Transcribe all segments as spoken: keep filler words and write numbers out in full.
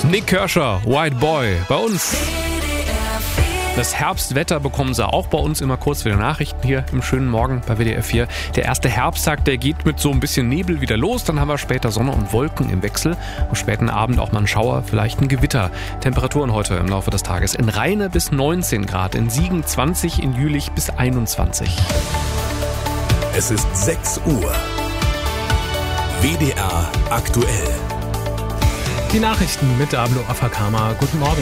Nik Kershaw, White Boy, bei uns. Das Herbstwetter bekommen Sie auch bei uns immer kurz wieder Nachrichten hier im schönen Morgen bei W D R vier. Der erste Herbsttag, der geht mit so ein bisschen Nebel wieder los. Dann haben wir später Sonne und Wolken im Wechsel. Am späten Abend auch mal ein Schauer, vielleicht ein Gewitter. Temperaturen heute im Laufe des Tages in Rheine bis neunzehn Grad, in Siegen zwanzig, in Jülich bis einundzwanzig. Es ist sechs Uhr. W D R aktuell. Die Nachrichten mit Ablo Afakama. Guten Morgen.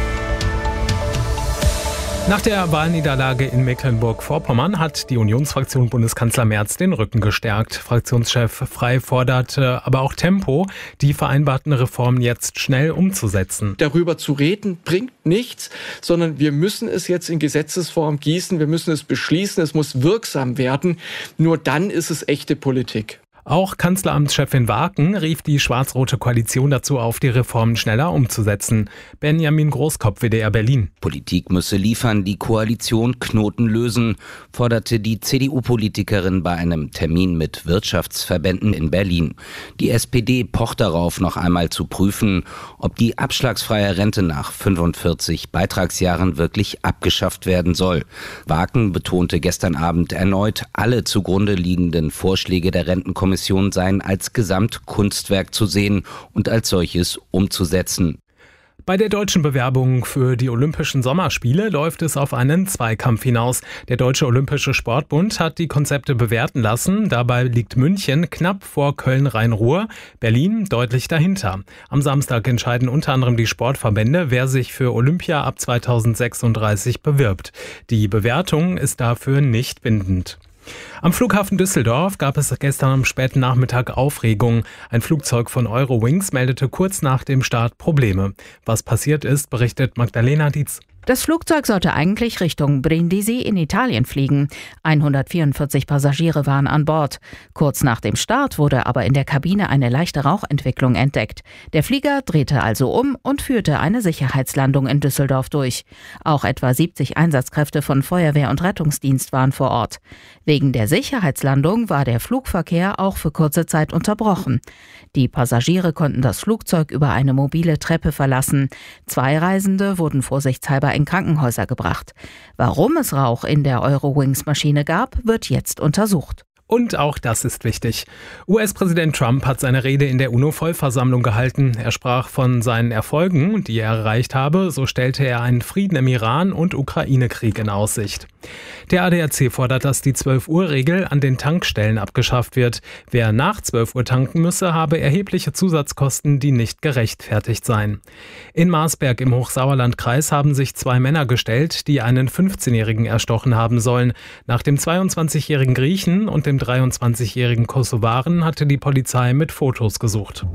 Nach der Wahlniederlage in Mecklenburg-Vorpommern hat die Unionsfraktion Bundeskanzler Merz den Rücken gestärkt. Fraktionschef Frey forderte aber auch Tempo, die vereinbarten Reformen jetzt schnell umzusetzen. Darüber zu reden bringt nichts, sondern wir müssen es jetzt in Gesetzesform gießen, wir müssen es beschließen, es muss wirksam werden. Nur dann ist es echte Politik. Auch Kanzleramtschefin Waken rief die schwarz-rote Koalition dazu auf, die Reformen schneller umzusetzen. Benjamin Großkopf, W D R Berlin. Politik müsse liefern, die Koalition Knoten lösen, forderte die C D U-Politikerin bei einem Termin mit Wirtschaftsverbänden in Berlin. Die S P D pocht darauf, noch einmal zu prüfen, ob die abschlagsfreie Rente nach fünfundvierzig Beitragsjahren wirklich abgeschafft werden soll. Waken betonte gestern Abend erneut, alle zugrunde liegenden Vorschläge der Rentenkommission seien als Gesamtkunstwerk zu sehen und als solches umzusetzen. Bei der deutschen Bewerbung für die Olympischen Sommerspiele läuft es auf einen Zweikampf hinaus. Der Deutsche Olympische Sportbund hat die Konzepte bewerten lassen. Dabei liegt München knapp vor Köln-Rhein-Ruhr, Berlin deutlich dahinter. Am Samstag entscheiden unter anderem die Sportverbände, wer sich für Olympia ab zweitausendsechsunddreißig bewirbt. Die Bewertung ist dafür nicht bindend. Am Flughafen Düsseldorf gab es gestern am späten Nachmittag Aufregung. Ein Flugzeug von Eurowings meldete kurz nach dem Start Probleme. Was passiert ist, berichtet Magdalena Dietz. Das Flugzeug sollte eigentlich Richtung Brindisi in Italien fliegen. hundertvierundvierzig Passagiere waren an Bord. Kurz nach dem Start wurde aber in der Kabine eine leichte Rauchentwicklung entdeckt. Der Flieger drehte also um und führte eine Sicherheitslandung in Düsseldorf durch. Auch etwa siebzig Einsatzkräfte von Feuerwehr und Rettungsdienst waren vor Ort. Wegen der Sicherheitslandung war der Flugverkehr auch für kurze Zeit unterbrochen. Die Passagiere konnten das Flugzeug über eine mobile Treppe verlassen. Zwei Reisende wurden vorsichtshalber in Krankenhäuser gebracht. Warum es Rauch in der Eurowings-Maschine gab, wird jetzt untersucht. Und auch das ist wichtig. U S-Präsident Trump hat seine Rede in der UNO-Vollversammlung gehalten. Er sprach von seinen Erfolgen, die er erreicht habe. So stellte er einen Frieden im Iran und Ukraine-Krieg in Aussicht. Der A D A C fordert, dass die zwölf-Uhr-Regel an den Tankstellen abgeschafft wird. Wer nach zwölf Uhr tanken müsse, habe erhebliche Zusatzkosten, die nicht gerechtfertigt seien. In Marsberg im Hochsauerlandkreis haben sich zwei Männer gestellt, die einen fünfzehnjährigen erstochen haben sollen. Nach dem zweiundzwanzigjährigen Griechen und dem dreiundzwanzigjährigen Kosovaren hatte die Polizei mit Fotos gesucht.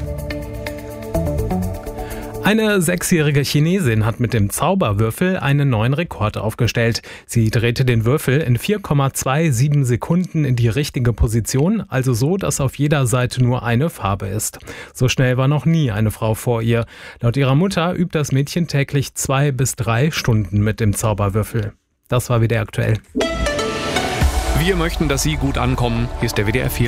Eine sechsjährige Chinesin hat mit dem Zauberwürfel einen neuen Rekord aufgestellt. Sie drehte den Würfel in vier Komma siebenundzwanzig Sekunden in die richtige Position, also so, dass auf jeder Seite nur eine Farbe ist. So schnell war noch nie eine Frau vor ihr. Laut ihrer Mutter übt das Mädchen täglich zwei bis drei Stunden mit dem Zauberwürfel. Das war W D R aktuell. Wir möchten, dass Sie gut ankommen. Hier ist der W D R vier